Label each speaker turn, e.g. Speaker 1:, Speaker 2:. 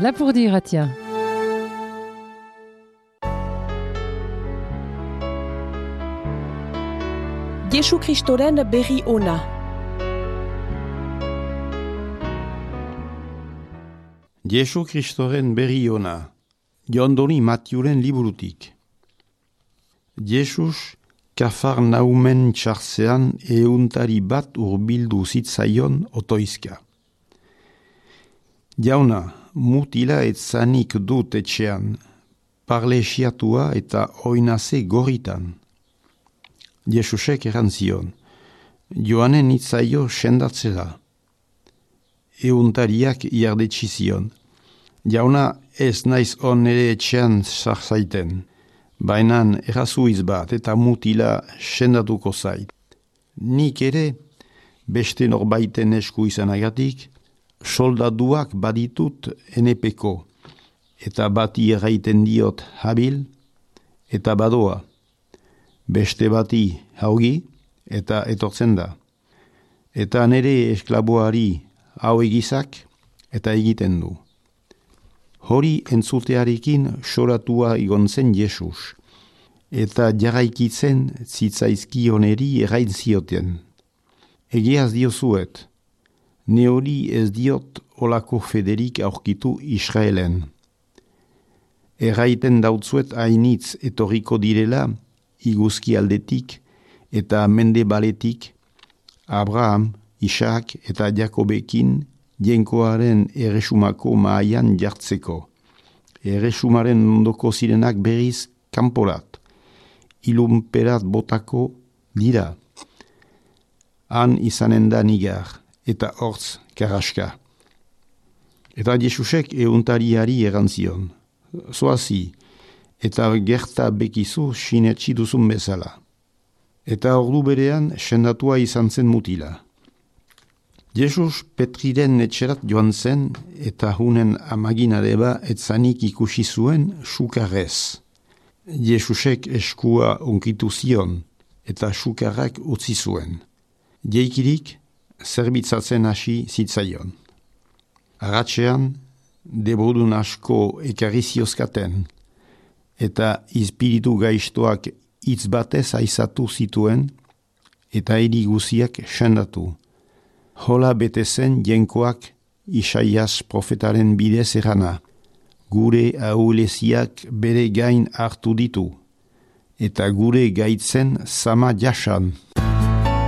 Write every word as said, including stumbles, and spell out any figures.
Speaker 1: Lapurdi irratia.
Speaker 2: Jesu Kristoren berri ona.
Speaker 3: Jesu Kristoren berri ona. Jondoni Matiuren liburutik. Jesus Kafarnaumen txartzean euntari bat urbildu zitzaion otoizka. Jauna, mutila etzanik dut etxean, parlesiatua eta oinaze gorritan. Jesusek erantzion, joanen itzaio sendatzera. Euntariak iardetxizion, jauna ez naiz on ere etxean sarzaiten, bainan errazuiz bat eta mutila sendatuko zait. Nik ere, beste norbaiten esku izanagatik, soldaduak baditut enepeko, eta bati erraiten diot habil, eta badoa. Beste bati haugi, eta etortzen da. Eta nere esklaboari hau egizak, eta egiten du. Hori entzutearekin soratua igon zen Jesus, eta jarraikitzen zitzaizkioneri errain zioten. Egiaz diozuet, ne hori ez diot olako federik aurkitu Israelen. Erraiten dautzuet hainitz etorriko direla, iguzki aldetik eta mende baletik, Abraham, Isaac eta Jakobekin jenkoaren erresumako mahaian jartzeko. Erresumaren ondoko zirenak berriz kanporat, ilunperat botako dira. Han izanen da nigar, eta hortz karaska. Eta Jesusek euntariari erantzion, zoazi, eta gerta bekizu sinetsi duzun bezala. Eta ordu berean sendatua izan zen mutila. Jesus Petriren etxerat joan zen eta hunen amaginareba etzanik ikusi zuen sukarrez. Jesusek eskua unkitu zion eta sukarrak utzi zuen. Jeikirik zerbitzatzen hasi zitzaion. Arratxean, debodun asko ekarri ziozkaten eta izpiritu gaiztoak hitz batez aizatu zituen eta hiri guziak sendatu. Hola bete zen jenkoak Isaias profetaren bidez erana, gure ahuleziak bere gain hartu ditu, eta gure gaitzen sama jasan.